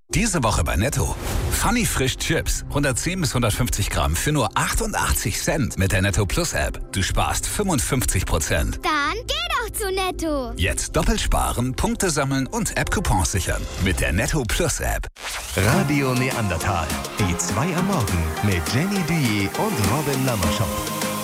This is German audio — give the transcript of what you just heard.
Diese Woche bei Netto. Funny Frisch Chips. 110 bis 150 Gramm für nur 88 Cent mit der Netto Plus App. Du sparst 55%. Dann geh doch zu Netto. Jetzt doppelt sparen, Punkte sammeln und App-Coupons sichern. Mit der Netto Plus App. Radio Neandertal. Die 2 am Morgen mit Jenny Duyer und Robin Lammerschott.